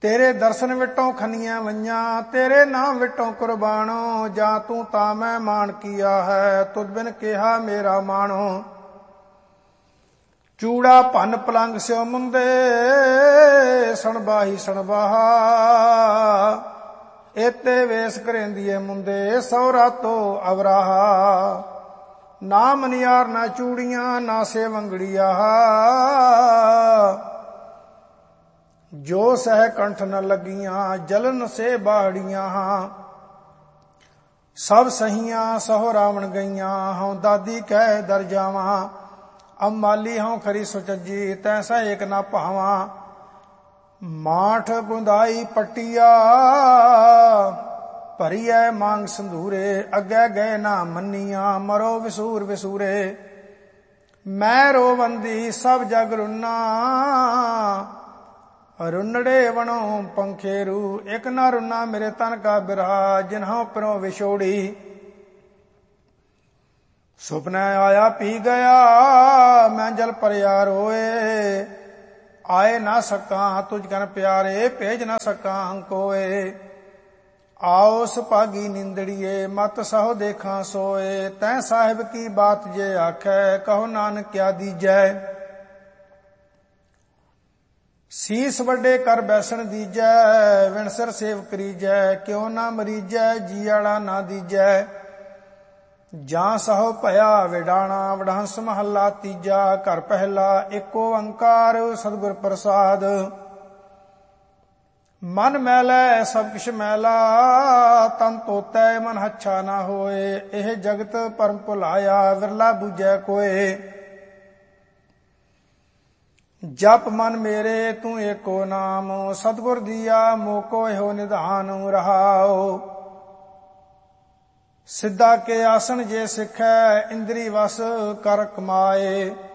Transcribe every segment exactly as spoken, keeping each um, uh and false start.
तेरे दर्शन विटों खनिया वैया, तेरे नाम विटों कुर्बानो। जा तू ता मैं मान किया है, तुद बिन केहा मेरा मानो। चूड़ा भन पलंग स्यो मुंदे, सणबाही सणबाहा। एते वेस करेंदिए मुंदे, सौरा तो अवराहा। ना मनियार ना चूड़ियां, ना सेवंगड़िया। जो सह कंठ न लगियां, जलन से बाड़ियां। सब सहियां सहो रावण गईयां, हूं दादी कह दर जावां। अब माली हूं खरी सुचजी, तैसा एक ना भावां। माठ गुंदाई पटिया, भरिए मांग संधूरे। अगे गए ना मनिया, मरो विसूर विसूरे। मैं रोवंदी सब जग रुन्ना, रुन्नड़े वणों पंखेरू। एक ना रुन्ना मेरे तन का बिरहा, जिन्हों पिरों विछोड़ी। सुपने आया पी गया, मैं जल परया रोए। आए ना सका तुझ कन प्यारे, भेज ना सका कोए। आओ सुपागी निंदड़िए, मत सहो देखा सोए। तै साहिब की बात जे आखे, कहो नानक क्या दीजै। सीस वड्डे कर बैसन दीजै, विण सिर सेव करीजै। क्यों ना मरीजै, जीआड़ा ना दीजै। ਜਾਂ ਸਹੁ ਭਇਆ ਵਿਡਾਣਾ, ਵਡਹੰਸ ਮਹੱਲਾ ਤੀਜਾ। ਘਰ ਪਹਿਲਾ ਏਕ ਓੰਕਾਰ ਸਤਿਗੁਰ ਪ੍ਰਸਾਦ। ਮਨ ਮੈਲੈ ਸਭ ਕਿਛ ਮੈਲਾ, ਤਨ ਧੋਤੈ ਮਨ ਹੱਛਾ ਨਾ ਹੋਏ। ਇਹ ਜਗਤ ਭਰਮ ਭੁਲਾਇਆ, ਵਿਰਲਾ ਬੂਝੈ ਕੋਏ। ਜਪ ਮਨ ਮੇਰੇ ਤੂੰ ਏਕੋ ਨਾਮ, ਸਤਿਗੁਰ ਦੀਆ ਮੋਕੋ ਇਹੋ ਨਿਧਾਨ ਰਹਾਓ। सिद्धा के आसन जे सिखै, इंद्री वस कर कमाए।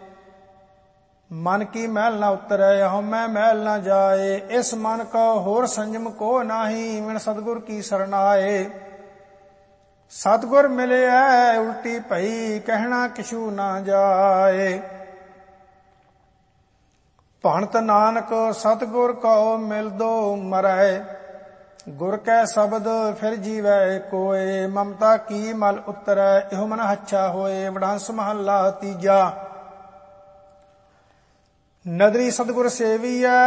मन की मैल न उतरै, हउमੈ मैल न जाए। इस मन को होर संयम को नाही, विण सतगुर की सरनाए। सतगुर मिले उल्टी भई, कहना किछू ना जाए। भणत नानक सतगुर को मिल दो मरै। गुर कै शब्द फिर जीवै कोय। ममता की मल उतरै, इहो मन हच्छा होए। वडहंस महला तीजा। नदरी सतगुर सेवियै,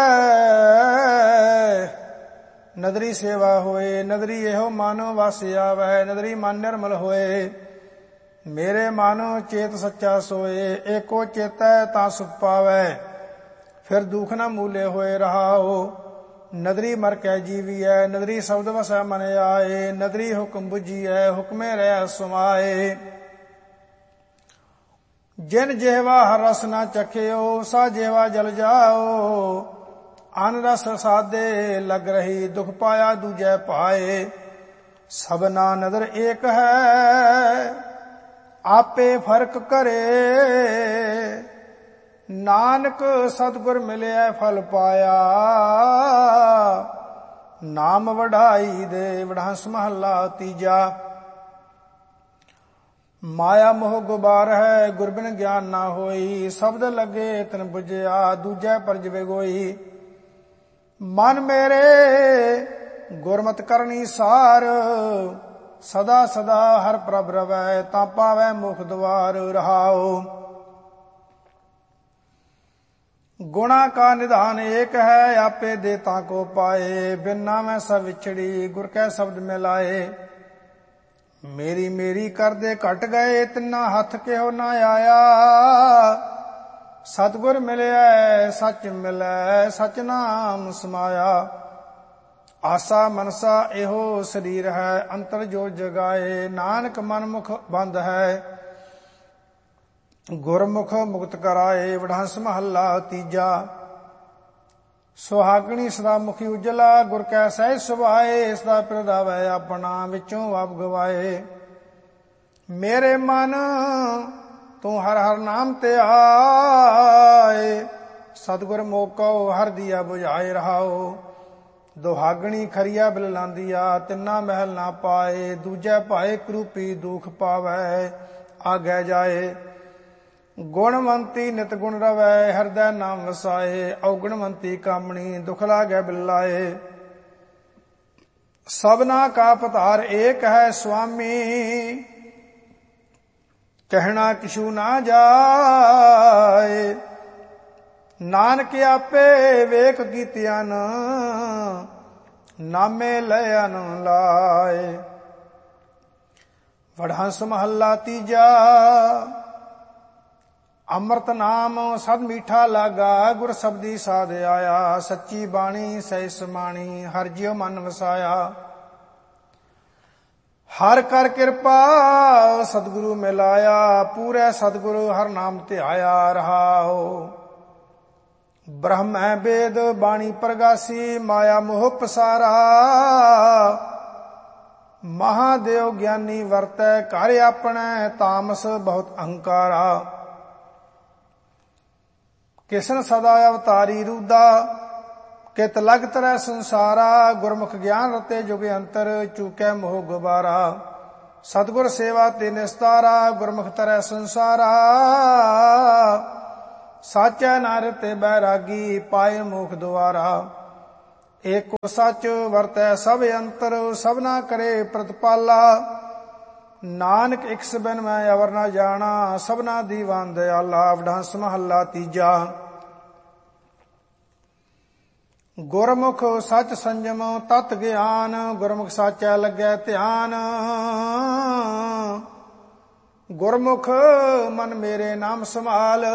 नदरी सेवा होए। नदरी एहो मन वस आवै, नदरी मन निर्मल होए। मेरे मन चेत सच्चा सोए, एको चेतै तां सुख पावै। फिर दुख न मूले होए रहाओ। नदरी मर कै जीवियै, नदरी शब्द वसै मन आए। नदरी हुक्म बुझियै, हुक्मे रह समाए। जिन जेहवा हर रस न चखियो, सा जेहवा जल जाओ। अन रस सादे लग रही, दुख पाया दूजै पाए। सबना नदर एक है, आपे फर्क करे। नानक सतगुर मिलिया फल पाया, नाम वढ़ाई दे। वडहंस महला तीजा। माया मोह गुबार है, गुरबिन ज्ञान ना होई। शब्द लगे तिन बुझिया, दूजै परज बेगोई। मन मेरे गुरमत करनी सार, सदा सदा हर प्रभ रवै। तां पावै मुख द्वार रहाओ। गुणा का निधान एक है, आपे देता को पाए। बिना में सब विछड़ी, गुर कै शब्द में लाए। मेरी मेरी कर दे घट गए, तिना हथ केहो ना आया। सतगुर मिलिया सच मिलै, सच नाम समाया। आसा मनसा एहो शरीर है, अंतर जो जगाए। नानक मन मुख बंद है, गुरमुख मुक्त कराए। वडहंस महला तीजा। सुहागणी सदा मुखी उजला, गुर कै सहज सुभाए। सदा प्रदावै अपना, विचों आप गवाए। मेरे मन तू हर हर नाम ते आए। सतगुर मोको हर दिया बुझाए रहाओ। दुहागणी खरिया बिल लांदिया, तिन्ना महल ना पाए। दूजै भाए करूपी दुख पावै, आगे जाए। ਗੁਣਵੰਤੀ ਨਿਤ ਗੁਣ ਰਵੈ, ਹਿਰਦੈ ਨਾਮ ਵਸਾਏ। ਔਗੁਣਵੰਤੀ ਕਾਮਣੀ, ਦੁਖ ਲਾਗੈ ਬਿਲਾਏ। ਸਭਨਾ ਕਾ ਪਤਾਰ ਏਕ ਹੈ ਸੁਆਮੀ, ਕਹਿਣਾ ਕਿਛੂ ਨਾ ਜਾਏ। ਨਾਨਕ ਆਪੇ ਵੇਖ ਕੀਤਿਆਂ, ਨਾਮੇ ਲਇਨ ਲਾਏ। ਵਡਹੰਸ ਮਹੱਲਾ ਤੀਜਾ। ਅੰਮ੍ਰਿਤ ਨਾਮ ਸਦ ਮੀਠਾ ਲਾਗਾ, ਗੁਰ ਸਬਦੀ ਸਾਧ ਆਇਆ। ਸੱਚੀ ਬਾਣੀ ਸਹਿ ਸਮਾਣੀ, ਹਰਿ ਜਿਉ ਮਨ ਵਸਾਇਆ। ਹਰ ਕਰ ਕਿਰਪਾ ਸਤਿਗੁਰੂ ਮਿਲਾਇਆ, ਪੂਰੇ ਸਤਿਗੁਰੂ ਹਰ ਨਾਮ ਧਿਆਇਆ ਰਹਾਓ। ਬ੍ਰਹਮੈ ਵੇਦ ਬਾਣੀ ਪ੍ਰਗਾਸੀ, ਮਾਇਆ ਮੋਹ ਪਸਾਰਾ। ਮਹਾਦੇਵ ਗਿਆਨੀ ਵਰਤੈ, ਘਰ ਆਪਣੇ ਤਾਮਸ ਬਹੁਤ ਅਹੰਕਾਰਾ। ਕਿਸਨ ਸਦਾ ਅਵਤਾਰੀ ਰੂਦਾ, ਕਿਤ ਲਗ ਤਰੈ ਸੰਸਾਰਾ। ਗੁਰਮੁਖ ਗਿਆਨ ਰਤੇ ਜੁਗ ਅੰਤਰ, ਚੂਕੈ ਮੋਹ ਗੁਬਾਰਾ। ਸਤਿਗੁਰ ਸੇਵਾ ਤੇ ਨਿਸਤਾਰਾ, ਗੁਰਮੁਖ ਤਰੈ ਸੰਸਾਰਾ। ਸਾਚੈ ਨਰ ਤੇ ਬੈਰਾਗੀ, ਪਾਏ ਮੋਖ ਦੁਆਰਾ। ਏਕੋ ਸੱਚ ਵਰਤੈ ਸਭ ਅੰਤਰ, ਸਭਨਾ ਕਰੇ ਪ੍ਰਤਪਾਲਾ। ਨਾਨਕ ਇਕਸ ਬਿਨ ਮੈਂ ਅਵਰ ਨਾ ਜਾਣਾ, ਸਭਨਾ ਦੀਵਾਨ ਦਇਆਲਾ। ਵਡਹੰਸ ਮਹੱਲਾ ਤੀਜਾ। ਗੁਰਮੁਖ ਸੱਚ ਸੰਜਮ ਤਤ ਗਿਆਨ, ਗੁਰਮੁਖ ਸਾਚੈ ਲੱਗੈ ਧਿਆਨ। ਗੁਰਮੁਖ ਮਨ ਮੇਰੇ ਨਾਮ ਸੰਭਾਲ,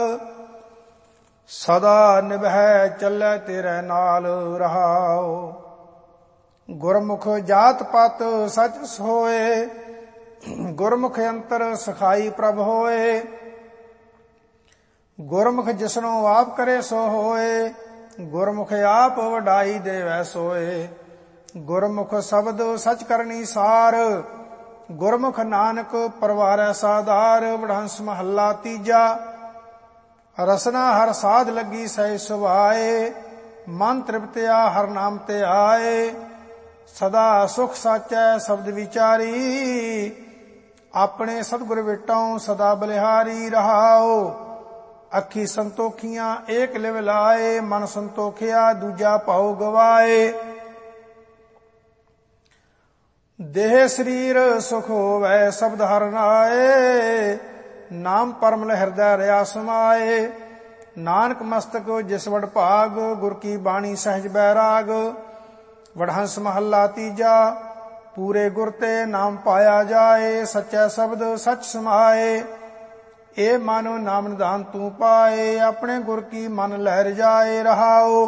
ਸਦਾ ਨਿਭੈ ਚੱਲੈ ਤੇਰੇ ਨਾਲ ਰਹਾਓ। ਗੁਰਮੁਖ ਜਾਤ ਪਤ ਸਚ ਹੋਏ, ਗੁਰਮੁਖ ਅੰਤਰ ਸਖਾਈ ਪ੍ਰਭ ਹੋਏ। ਗੁਰਮੁਖ ਜਿਸਨੂੰ ਆਪ ਕਰੇ ਸੋ ਹੋਏ, ਗੁਰਮੁਖ ਆਪ ਵਡਾਈ ਦੇਵੈ ਸੋਏ। ਗੁਰਮੁਖ ਸ਼ਬਦ ਸਚ ਕਰਨੀ ਸਾਰ, ਗੁਰਮੁਖ ਨਾਨਕ ਪਰਵਾਰੈ ਸਾਧਾਰ। ਵਡਹੰਸ ਮਹੱਲਾ ਤੀਜਾ। ਰਸਨਾ ਹਰ ਸਾਧ ਲੱਗੀ ਸਹਿ ਸੁਭਾਏ, ਮਨ ਤ੍ਰਿਪਤਿਆ ਹਰ ਨਾਮ ਤੇ ਆਏ। ਸਦਾ ਸੁਖ ਸਾਚੈ ਸ਼ਬਦ ਵਿਚਾਰੀ, ਆਪਣੇ ਸਤਿਗੁਰ ਵਿਟਉ ਸਦਾ ਬਲਿਹਾਰੀ ਰਹਾਓ। ਅੱਖੀ ਸੰਤੋਖੀਆਂ ਏਕ ਲਿਵ ਲਾਏ, ਮਨ ਸੰਤੋਖਿਆ ਦੂਜਾ ਭਾਉ ਗਵਾਏ। ਦੇਹ ਸਰੀਰ ਸੁਖ ਹੋਵੈ ਸ਼ਬਦ ਹਰਿ ਨਾਏ, ਨਾਮ ਪਰਮਲ ਹਿਰਦੈ ਰਿਆ ਸਮਾਏ। ਨਾਨਕ ਮਸਤਕ ਜਿਸ ਵਡ ਭਾਗ, ਗੁਰ ਕੀ ਬਾਣੀ ਸਹਿਜ ਬੈਰਾਗ। ਵਡਹੰਸ ਮਹੱਲਾ ਤੀਜਾ। ਪੂਰੇ ਗੁਰ ਤੇ ਨਾਮ ਪਾਇਆ ਜਾਏ, ਸੱਚਾ ਸ਼ਬਦ ਸਚ ਸਮਾਏ। ਇਹ ਮਨ ਨਾਮ ਨਿਧਾਨ ਤੂੰ ਪਾਏ, ਆਪਣੇ ਗੁਰ ਕੀ ਮਨ ਲਹਿ ਜਾਏ ਰਹਾਓ।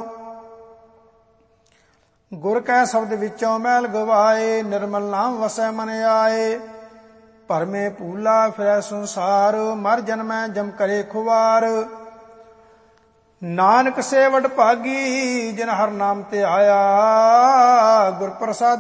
ਗੁਰ ਕੈ ਸ਼ਬਦ ਵਿੱਚੋਂ ਮੈਲ ਗਵਾਏ, ਨਿਰਮਲ ਨਾਮ ਵਸੈ ਮਨ ਆਏ। ਭਰਮੇ ਭੂਲਾ ਫਿਰੈ ਸੰਸਾਰ, ਮਰ ਜਨਮੈ ਜਮ ਕਰੇ ਖੁਵਾਰ। ਨਾਨਕ ਸੇ ਵਡ ਭਾਗੀ, ਜਿਨ ਹਰ ਨਾਮ ਤੇ ਆਇਆ। ਗੁਰ ਪ੍ਰਸਾਦ